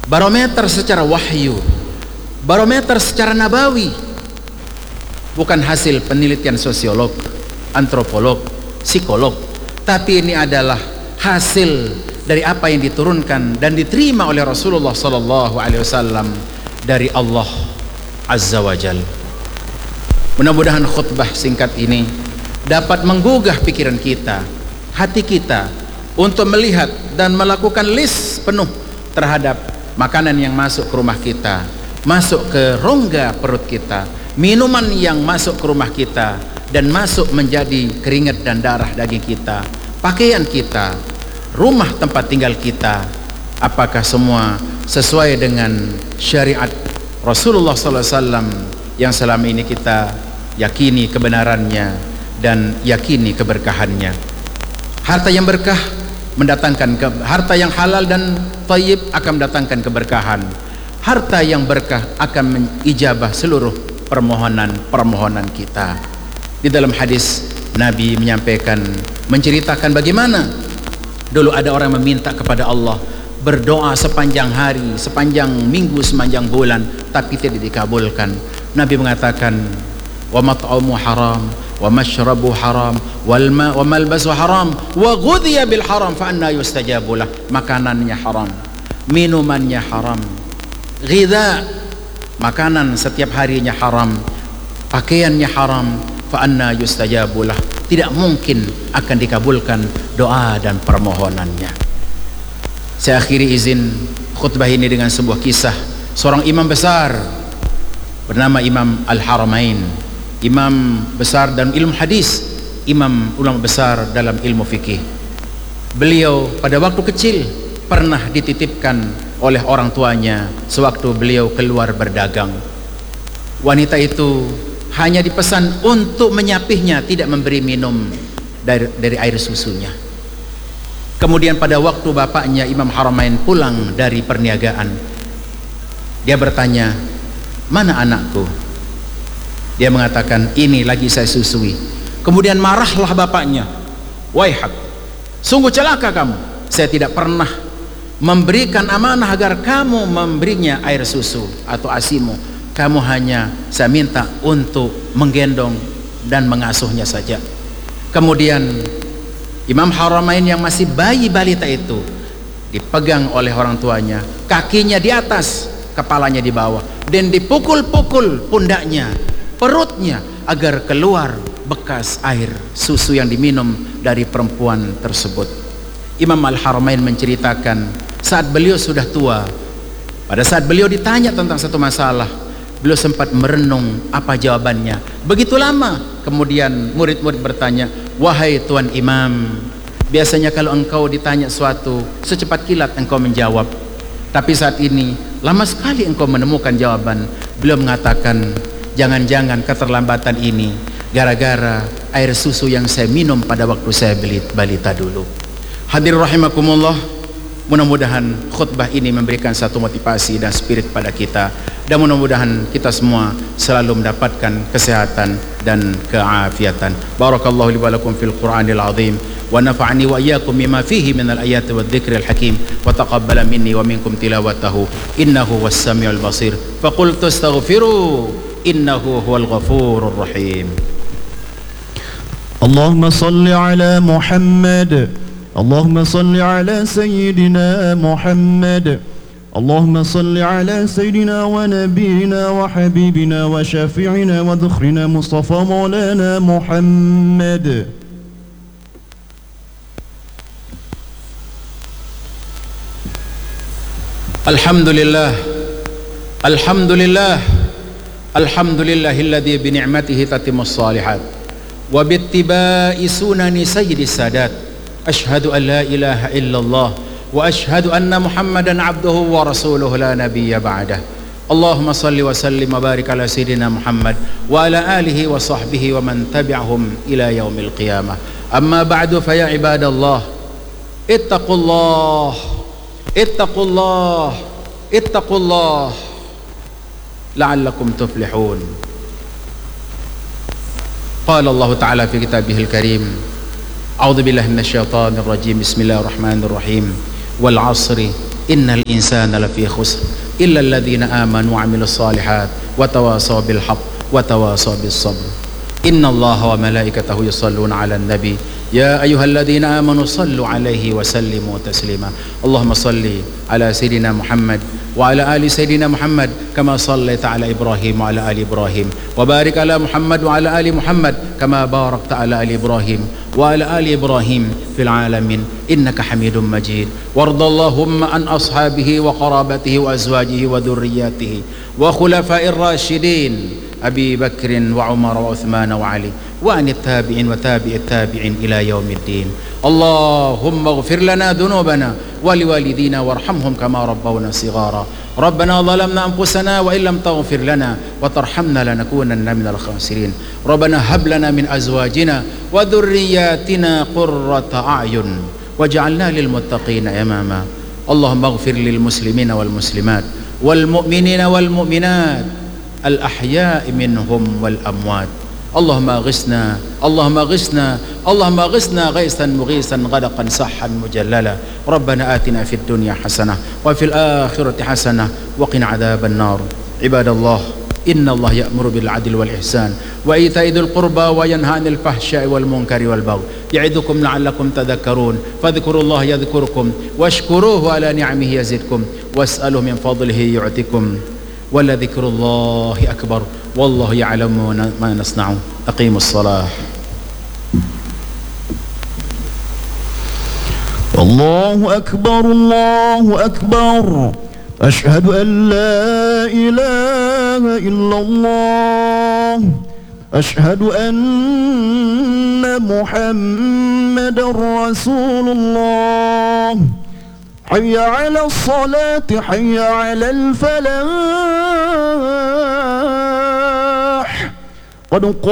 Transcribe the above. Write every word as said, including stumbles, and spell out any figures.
barometer secara wahyu, barometer secara nabawi, bukan hasil penelitian sosiolog, antropolog, psikolog, tapi ini adalah hasil dari apa yang diturunkan dan diterima oleh Rasulullah sallallahu alaihi wasallam dari Allah Azza wa Jal. Mudah-mudahan khutbah singkat ini dapat menggugah pikiran kita, hati kita, untuk melihat dan melakukan list penuh terhadap makanan yang masuk ke rumah kita, masuk ke rongga perut kita, minuman yang masuk ke rumah kita dan masuk menjadi keringat dan darah daging kita, pakaian kita, rumah tempat tinggal kita, apakah semua sesuai dengan syariat Rasulullah sallallahu alaihi wasallam yang selama ini kita yakini kebenarannya dan yakini keberkahannya. Harta yang berkah mendatangkan ke, harta yang halal dan thayyib akan mendatangkan keberkahan. Harta yang berkah akan mengijabah seluruh permohonan-permohonan kita. Di dalam hadis Nabi menyampaikan, menceritakan bagaimana dulu ada orang meminta kepada Allah, berdoa sepanjang hari, sepanjang minggu, sepanjang bulan, tapi tidak dikabulkan. Nabi mengatakan, wa mat'amu haram, wa mashrabu haram, wal ma wa malbasu haram, wa ghudhiya bil haram, fa anna yustajabu lah. Makanannya haram, minumannya haram, ghidha, makanan setiap harinya haram, pakaiannya haram, fa anna yustajabu lah. Tidak mungkin akan dikabulkan doa dan permohonannya. Saya akhiri izin khutbah ini dengan sebuah kisah seorang imam besar bernama Imam Al-Haramain, imam besar dalam ilmu hadis, imam ulama besar dalam ilmu fikih. Beliau pada waktu kecil pernah dititipkan oleh orang tuanya sewaktu beliau keluar berdagang. Wanita itu hanya dipesan untuk menyapihnya, tidak memberi minum dari, dari air susunya. Kemudian pada waktu bapaknya Imam Haramain pulang dari perniagaan, dia bertanya, mana anakku? Dia mengatakan, ini lagi saya susui. Kemudian marahlah bapaknya, waihak, sungguh celaka kamu, saya tidak pernah memberikan amanah agar kamu memberinya air susu atau asimu. Kamu hanya saya minta untuk menggendong dan mengasuhnya saja. Kemudian Imam Haramain yang masih bayi balita itu dipegang oleh orang tuanya, kakinya di atas, kepalanya di bawah, dan dipukul-pukul pundaknya, perutnya, agar keluar bekas air susu yang diminum dari perempuan tersebut. Imam Al-Haramain menceritakan, saat beliau sudah tua, pada saat beliau ditanya tentang satu masalah, beliau sempat merenung apa jawabannya. Begitu lama kemudian murid-murid bertanya, wahai Tuan Imam, biasanya kalau engkau ditanya suatu secepat kilat engkau menjawab, tapi saat ini lama sekali engkau menemukan jawaban. Beliau mengatakan, jangan-jangan keterlambatan ini gara-gara air susu yang saya minum pada waktu saya balita dulu. Hadirin rahimakumullah, mudah-mudahan khutbah ini memberikan satu motivasi dan spirit pada kita, dan mudah-mudahan kita semua selalu mendapatkan kesehatan dan keafiatan. Barakallahu li wa lakum fil Qur'anil azim, wa nafa'ani wa iyyakum bima fihi minal ayati wadh-dhikril hakim, wa taqabbala minni wa minkum tilawatahu innahu was-sami'ul basir. Faqultu astaghfiru innahu huwal ghafurur rahim. Allahumma salli ala Muhammad, Allahumma salli ala Sayyidina Muhammad, Allahumma salli ala Sayyidina wa Nabiyina wa Habibina wa Syafi'ina wa Dhukhrina Mustafa Maulana Muhammad. Alhamdulillah, Alhamdulillah, Alhamdulillahilladzi bi ni'matihi tatimmus shalihat wa bi ittiba'i sunani sayyidis sadat. Ashhadu an la ilaha illallah wa ashhadu anna Muhammadan abduhu wa rasuluhu la nabiyya ba'dah. Allahumma salli wa sallim wa barik ala sayyidina Muhammad wa ala alihi wa sahbihi wa man tabi'ahum ila yaumil qiyamah. Amma ba'du, fa ya ibadallah, ittaqullah, ittaqullah, ittaqullah la'allakum tuflihun. Qala Allah ta'ala fi kitabihil karim, a'udzu billahi minasyaitonir rajim, bismillahirrahmanirrahim, wal 'asri innal insana lafi khusr illa alladhina amanu wa 'amilus solihat wa tawasaw bil haqq wa tawasaw bis sabr. Innallaha wa malaikatahu yusalluna 'alan nabi ya ayyuhalladzina amanu sallu 'alaihi wa sallimu taslima. Allahumma salli ala sayidina Muhammad wa ala ali sayidina Muhammad kama sallaita ala Ibrahim wa ala ali Ibrahim wa barik ala Muhammad wa ala ali Muhammad kama barakta ala ali Ibrahim wa ala ali Ibrahim fil alamin innaka Hamidum Majid. Wardallahumma an ashabihi wa qarabatihi wa azwajihi wa dhurriyyatihi wa khulafa'ir rasyidin Abi Bakrin wa Umar wa Uthman wa Ali wa anit tabi'in wa tabi'it tabi'in ila yaumiddin. Allahumma ighfir lana dhunubana wa liwalidina warhamhum kama rabbawna sighara. Rabbana zalamna anfusana wa illam taghfir lana wa tarhamna lanakunanna minal khasirin. Rabbana hab lana min azwajina wa dhurriyyatina qurrata a'yun waj'alna lil muttaqina imama. Allahumma ighfir lil muslimina wal muslimat wal mu'minina wal mu'minat الأحياء منهم والأموات. اللهم أغثنا اللهم أغثنا اللهم أغثنا غيثا مغيثا غدقا صحا مجللا. ربنا آتنا في الدنيا حسنة وفي الآخرة حسنة وقنا عذاب النار. عباد الله إن الله يأمر بالعدل والإحسان وإيتاء ذي القربى وينهى عن الفحشاء والمنكر والبغي يعظكم لعلكم تذكرون. فاذكروا الله يذكركم واشكروه على نعمه يزدكم واسألوا من فضله يعطكم ولذكر الله أكبر والله يعلم ما نصنع. أقيموا الصلاة. الله أكبر الله أكبر أشهد أن لا إله إلا الله أشهد أن محمد رسول الله. حي على الصلاة حي على الفلاح قد